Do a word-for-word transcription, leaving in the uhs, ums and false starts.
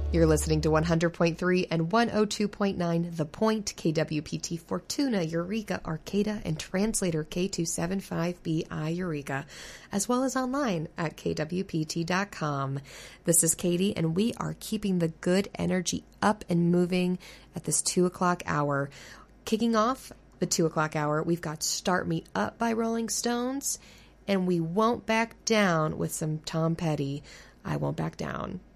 You're listening to one hundred point three and one oh two point nine The Point, K W P T Fortuna, Eureka, Arcata, and translator K two seven five B I Eureka, as well as online at K W P T dot com. This is Katie, and we are keeping the good energy up and moving at this two o'clock hour. Kicking off the two o'clock hour, we've got Start Me Up by Rolling Stones, and We Won't Back Down with some Tom Petty. I Won't Back Down.